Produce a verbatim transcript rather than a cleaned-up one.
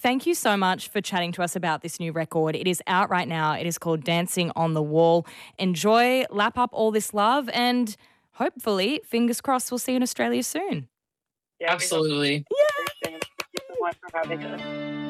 thank you so much for chatting to us about this new record. It is out right now. It is called Dancing on the Wall. Enjoy, lap up all this love, and hopefully, fingers crossed, we'll see you in Australia soon. Yeah, we hope Absolutely. very soon. Thank you so much for having us.